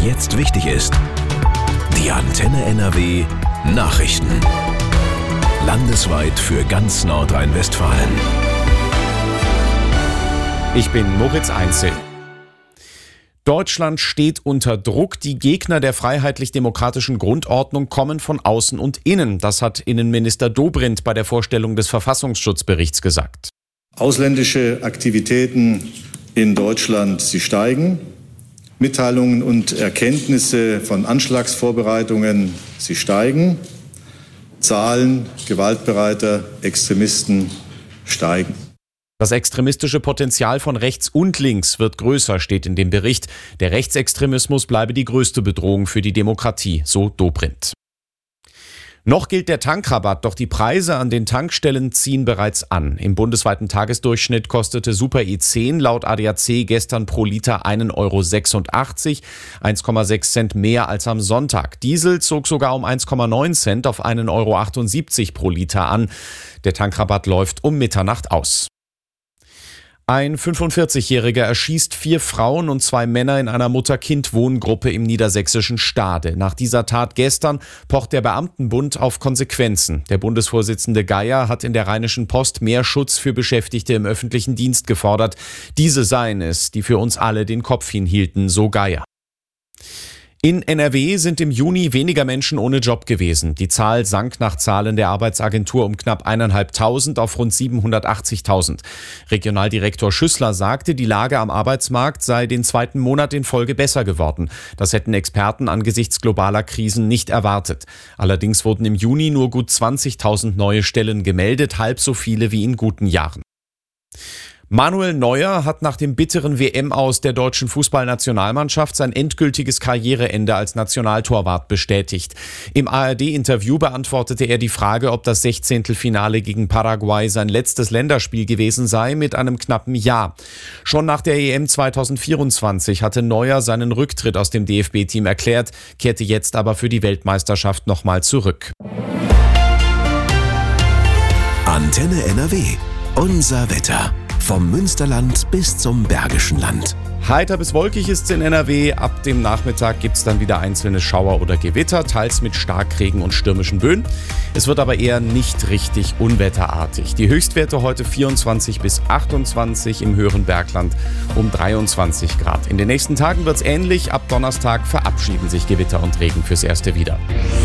jetzt wichtig ist. Die Antenne NRW Nachrichten. Landesweit für ganz Nordrhein-Westfalen. Ich bin Moritz Einzel. Deutschland steht unter Druck. Die Gegner der freiheitlich-demokratischen Grundordnung kommen von außen und innen. Das hat Innenminister Dobrindt bei der Vorstellung des Verfassungsschutzberichts gesagt. Ausländische Aktivitäten in Deutschland, sie steigen. Mitteilungen und Erkenntnisse von Anschlagsvorbereitungen, sie steigen. Zahlen gewaltbereiter Extremisten steigen. Das extremistische Potenzial von rechts und links wird größer, steht in dem Bericht. Der Rechtsextremismus bleibe die größte Bedrohung für die Demokratie, so Dobrindt. Noch gilt der Tankrabatt, doch die Preise an den Tankstellen ziehen bereits an. Im bundesweiten Tagesdurchschnitt kostete Super E10 laut ADAC gestern pro Liter 1,86 €, 1,6 Cent mehr als am Sonntag. Diesel zog sogar um 1,9 Cent auf 1,78 € pro Liter an. Der Tankrabatt läuft um Mitternacht aus. Ein 45-Jähriger erschießt 4 Frauen und 2 Männer in einer Mutter-Kind-Wohngruppe im niedersächsischen Stade. Nach dieser Tat gestern pocht der Beamtenbund auf Konsequenzen. Der Bundesvorsitzende Geier hat in der Rheinischen Post mehr Schutz für Beschäftigte im öffentlichen Dienst gefordert. Diese seien es, die für uns alle den Kopf hinhielten, so Geier. In NRW sind im Juni weniger Menschen ohne Job gewesen. Die Zahl sank nach Zahlen der Arbeitsagentur um knapp 1.500 auf rund 780.000. Regionaldirektor Schüssler sagte, die Lage am Arbeitsmarkt sei den zweiten Monat in Folge besser geworden. Das hätten Experten angesichts globaler Krisen nicht erwartet. Allerdings wurden im Juni nur gut 20.000 neue Stellen gemeldet, halb so viele wie in guten Jahren. Manuel Neuer hat nach dem bitteren WM-Aus der deutschen Fußballnationalmannschaft sein endgültiges Karriereende als Nationaltorwart bestätigt. Im ARD-Interview beantwortete er die Frage, ob das 16. Finale gegen Paraguay sein letztes Länderspiel gewesen sei, mit einem knappen Ja. Schon nach der EM 2024 hatte Neuer seinen Rücktritt aus dem DFB-Team erklärt, kehrte jetzt aber für die Weltmeisterschaft nochmal zurück. Antenne NRW. Unser Wetter. Vom Münsterland bis zum Bergischen Land. Heiter bis wolkig ist es in NRW. Ab dem Nachmittag gibt es dann wieder einzelne Schauer oder Gewitter, teils mit Starkregen und stürmischen Böen. Es wird aber eher nicht richtig unwetterartig. Die Höchstwerte heute 24 bis 28, im höheren Bergland um 23 Grad. In den nächsten Tagen wird es ähnlich. Ab Donnerstag verabschieden sich Gewitter und Regen fürs Erste wieder.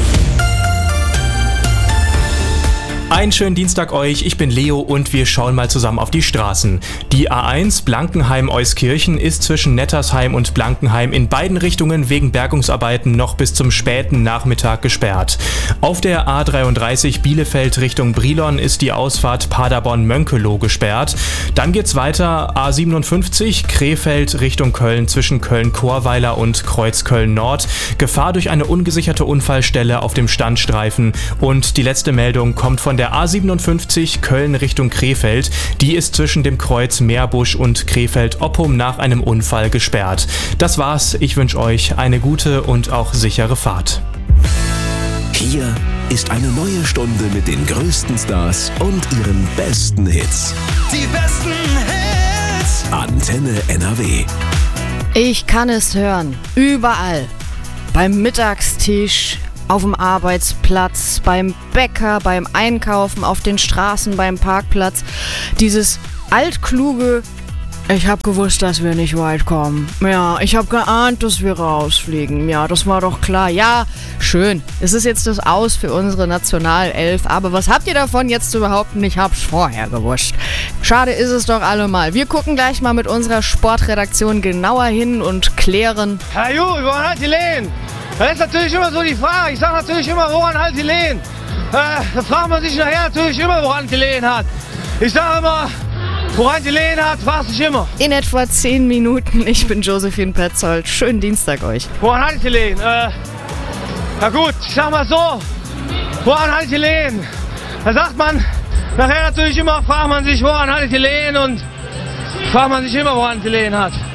Einen schönen Dienstag euch, ich bin Leo und wir schauen mal zusammen auf die Straßen. Die A1 Blankenheim-Euskirchen ist zwischen Nettersheim und Blankenheim in beiden Richtungen wegen Bergungsarbeiten noch bis zum späten Nachmittag gesperrt. Auf der A33 Bielefeld Richtung Brilon ist die Ausfahrt Paderborn-Mönkeloh gesperrt. Dann geht's weiter A57 Krefeld Richtung Köln zwischen Köln-Chorweiler und Kreuzköln-Nord. Gefahr durch eine ungesicherte Unfallstelle auf dem Standstreifen. Und die letzte Meldung kommt von der A57 Köln Richtung Krefeld, die ist zwischen dem Kreuz Meerbusch und Krefeld-Oppum nach einem Unfall gesperrt. Das war's, ich wünsche euch eine gute und auch sichere Fahrt. Hier ist eine neue Stunde mit den größten Stars und ihren besten Hits. Die besten Hits! Antenne NRW. Ich kann es hören, überall. Beim Mittagstisch, auf dem Arbeitsplatz, beim Bäcker, beim Einkaufen, auf den Straßen, beim Parkplatz. Dieses altkluge, ich hab gewusst, dass wir nicht weit kommen. Ja, ich hab geahnt, dass wir rausfliegen. Ja, das war doch klar. Ja, schön. Es ist jetzt das Aus für unsere Nationalelf. Aber was habt ihr davon jetzt zu behaupten, ich hab's vorher gewusst? Schade ist es doch allemal. Wir gucken gleich mal mit unserer Sportredaktion genauer hin und klären. Herr Juri, woran hat die Lehen? Das ist natürlich immer so die Frage. Ich sage natürlich immer, woran halt die Lehen? Da fragt man sich nachher natürlich immer, woran die Lehen hat. Ich sage immer, woran die Lehen hat, fragt sich immer. In etwa 10 Minuten. Ich bin Josephine Petzold. Schönen Dienstag euch. Woran hat die Lehen? Na gut, ich sag mal so. Woran hat die Lehen? Da sagt man nachher natürlich immer, fragt man sich, woran hat die Lehen? Und fragt man sich immer, woran die Lehen hat.